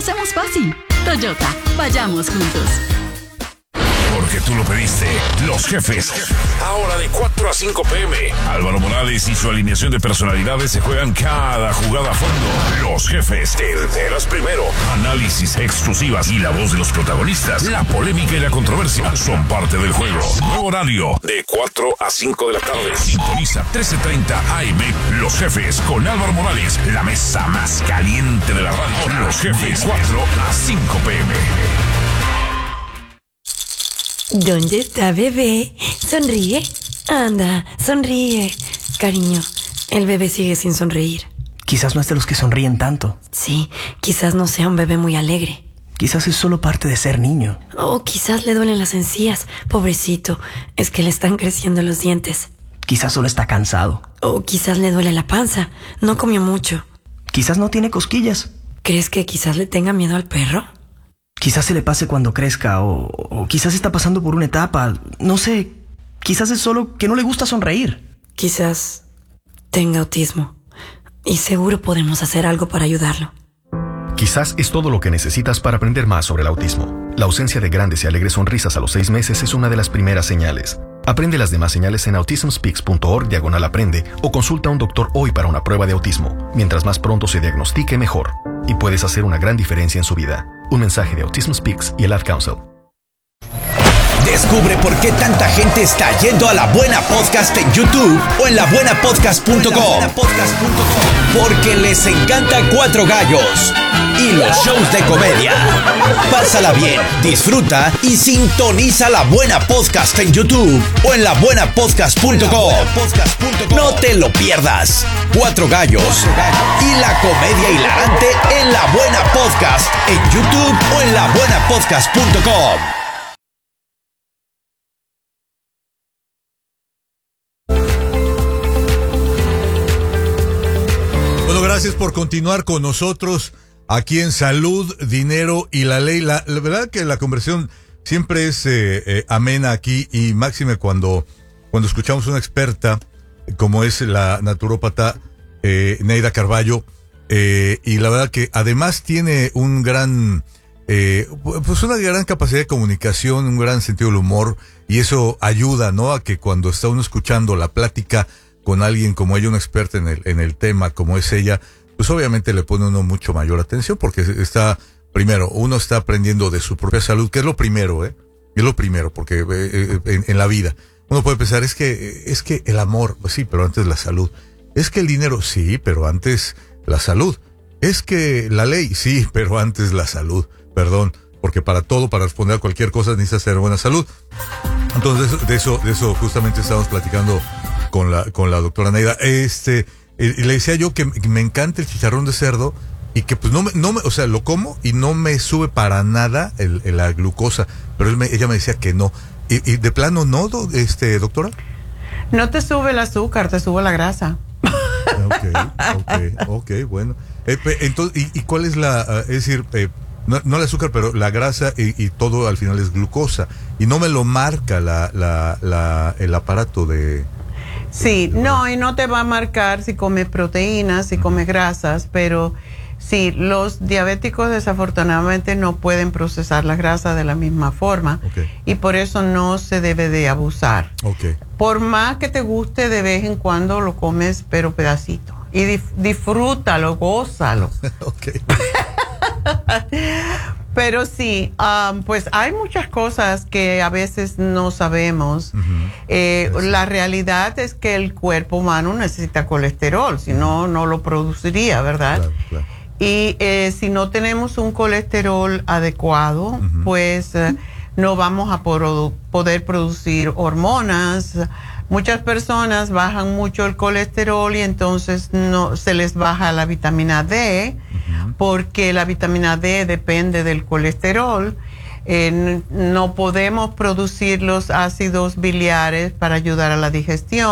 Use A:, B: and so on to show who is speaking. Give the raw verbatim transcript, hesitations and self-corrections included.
A: Hacemos fácil. Toyota, vayamos juntos.
B: Porque tú lo pediste. Los Jefes. Ahora de cuatro a cinco pm. Álvaro Morales y su alineación de personalidades se juegan cada jugada a fondo. Los Jefes. Te enteras primero. Análisis, exclusivas y la voz de los protagonistas. La polémica y la controversia son parte del juego. Nuevo horario de cuatro a cinco de la tarde. Sintoniza trece treinta A M. Los Jefes con Álvaro Morales. La mesa más caliente de la radio. Los Jefes. cuatro a cinco pm.
C: ¿Dónde está bebé? Sonríe. Anda, sonríe. Cariño, el bebé sigue sin sonreír.
D: Quizás no es de los que sonríen tanto.
C: Sí, quizás no sea un bebé muy alegre.
D: Quizás es solo parte de ser niño.
C: O quizás le duelen las encías. Pobrecito, es que le están creciendo los dientes.
D: Quizás solo está cansado.
C: O quizás le duele la panza. No comió mucho.
D: Quizás no tiene cosquillas.
C: ¿Crees que quizás le tenga miedo al perro?
D: Quizás se le pase cuando crezca, o, o quizás está pasando por una etapa. No sé, quizás es solo que no le gusta sonreír.
C: Quizás tenga autismo. Y seguro podemos hacer algo para ayudarlo.
E: Quizás es todo lo que necesitas para aprender más sobre el autismo. La ausencia de grandes y alegres sonrisas a los seis meses es una de las primeras señales. Aprende las demás señales en autismspeaks.org diagonal aprende o consulta a un doctor hoy para una prueba de autismo. Mientras más pronto se diagnostique, mejor. Y puedes hacer una gran diferencia en su vida. Un mensaje de Autism Speaks y el Ad Council.
F: Descubre por qué tanta gente está yendo a La Buena Podcast en YouTube o en la buena podcast punto com. Porque les encanta Cuatro Gallos y los shows de comedia. Pásala bien, disfruta y sintoniza La Buena Podcast en YouTube o en la buena podcast punto com. No te lo pierdas. Cuatro Gallos y la comedia hilarante en La Buena Podcast en YouTube o en la buena podcast punto com.
G: Gracias por continuar con nosotros aquí en Salud, Dinero y la Ley. La, la verdad que la conversación siempre es eh, eh, amena aquí y máxime cuando, cuando escuchamos una experta como es la naturópata eh, Neida Carballo eh, y la verdad que además tiene un gran, eh, pues una gran capacidad de comunicación, un gran sentido del humor y eso ayuda, ¿no? A que cuando está uno escuchando la plática con alguien como ella, una experta en el, en el tema como es ella, pues obviamente le pone uno mucho mayor atención porque está, primero, uno está aprendiendo de su propia salud, que es lo primero, ¿eh? Es lo primero, porque eh, en, en la vida uno puede pensar, es que, es que el amor, pues sí, pero antes la salud. Es que el dinero, sí, pero antes la salud. Es que la ley, sí, pero antes la salud. Perdón, porque para todo, para responder a cualquier cosa necesitas tener buena salud. Entonces, de eso, de eso justamente estábamos platicando con la con la doctora Neida. Este, y le decía yo que, que me encanta el chicharrón de cerdo y que pues no me, no me, o sea, lo como y no me sube para nada el, el la glucosa, pero él me, ella me decía que no. Y, y de plano no, do, este, doctora.
H: No te sube el azúcar, te sube la grasa.
G: Okay, okay, okay, bueno. Eh, entonces, ¿y, y cuál es la, uh, es decir, eh, no, no el azúcar, pero la grasa y, y todo al final es glucosa y no me lo marca la, la, la el aparato de.
H: Sí, no, y no te va a marcar si comes proteínas, si comes grasas, pero sí, los diabéticos desafortunadamente no pueden procesar la grasa de la misma forma okay. Y por eso no se debe de abusar.
G: Okay.
H: Por más que te guste, de vez en cuando lo comes, pero pedacito. Y dif- disfrútalo, gózalo.
G: Okay.
H: Pero sí, um, pues hay muchas cosas que a veces no sabemos. Uh-huh. Eh, la realidad es que el cuerpo humano necesita colesterol, si no, no lo produciría, ¿verdad?
G: Claro, claro.
H: Y eh, si no tenemos un colesterol adecuado, uh-huh. pues eh, no vamos a por, poder producir hormonas. Muchas personas bajan mucho el colesterol y entonces no se les baja la vitamina D, uh-huh. porque la vitamina D depende del colesterol. Eh, no podemos producir los ácidos biliares para ayudar a la digestión.